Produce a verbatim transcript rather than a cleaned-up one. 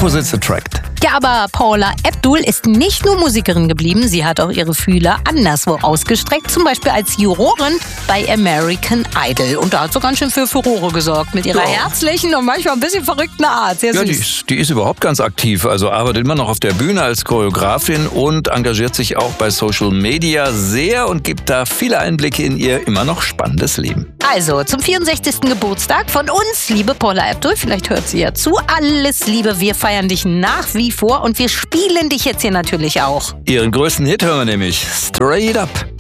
Opposites attract. Ja, aber Paula Abdul ist nicht nur Musikerin geblieben, sie hat auch ihre Fühler anderswo ausgestreckt, zum Beispiel als Jurorin bei American Idol. Und da hat sie ganz schön für Furore gesorgt mit ihrer Ja. herzlichen und manchmal ein bisschen verrückten Art. Sehr Ja, süß. die ist, die ist überhaupt ganz aktiv, also arbeitet immer noch auf der Bühne als Choreografin und engagiert sich auch bei Social Media sehr und gibt da viele Einblicke in ihr immer noch spannendes Leben. Also, zum vierundsechzigsten Geburtstag von uns, liebe Paula Abdul, vielleicht hört sie ja zu, alles Liebe, wir feiern dich nach wie vor und wir spielen dich jetzt hier natürlich auch. Ihren größten Hit hören wir nämlich Straight Up.